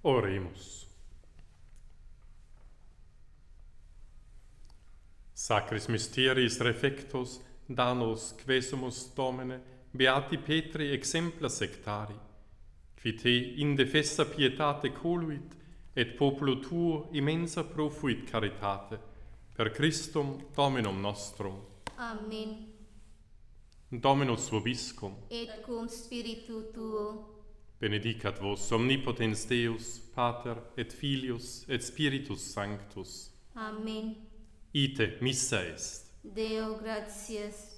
Oremus. Sacris mysteriis refectos, danos quesumus Domine, beati Petri exempla sectari, qui te indefessa pietate coluit, et populo tuo immensa profuit caritate, per Christum Dominum nostrum. Amen. Dominus vobiscum, Et cum spiritu tuo, benedicat vos omnipotens Deus, Pater et Filius et Spiritus Sanctus. Amen. Ite missa est. Deo gratias.